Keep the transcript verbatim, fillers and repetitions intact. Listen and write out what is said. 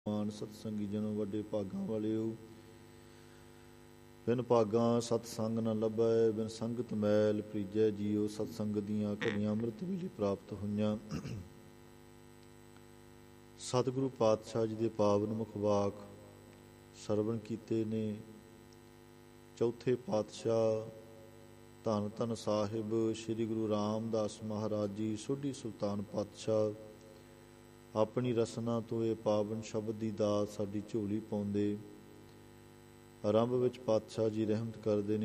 ਮਾਨ ਸਤਸੰਗੀ ਜਨੋ ਵੱਡੇ ਭਾਗਾਂ ਵਾਲਿਓ। ਬਿਨ ਭਾਗਾਂ ਸਤਸੰਗ ਨ ਲੱਭੈ, ਬਿਨ ਸੰਗਤ ਮੈਲ ਪ੍ਰੀਜੈ ਜੀਓ। ਸਤਸੰਗ ਦੀਆਂ ਘੜੀਆਂ ਅੰਮ੍ਰਿਤ ਵੇਲੇ ਪ੍ਰਾਪਤ ਹੋਈਆਂ। ਸਤਿਗੁਰੂ ਪਾਤਸ਼ਾਹ ਜੀ ਦੇ ਪਾਵਨ ਮੁਖ ਵਾਕ ਸਰਵਣ ਕੀਤੇ ਨੇ। ਚੌਥੇ ਪਾਤਸ਼ਾਹ ਧੰਨ ਧੰਨ ਸਾਹਿਬ ਸ੍ਰੀ ਗੁਰੂ ਰਾਮਦਾਸ ਮਹਾਰਾਜ ਜੀ ਸੋਢੀ ਸੁਲਤਾਨ ਪਾਤਸ਼ਾਹ ਆਪਣੀ ਰਸਨਾ ਤੋਂ ਇਹ ਪਾਵਨ ਸ਼ਬਦ ਦੀ ਦਾਤ ਸਾਡੀ ਝੋਲੀ ਪਾਉਂਦੇ। ਆਰੰਭ ਵਿੱਚ ਪਾਤਸ਼ਾਹ ਜੀ ਰਹਿਮਤ ਕਰਦੇ ਨੇ।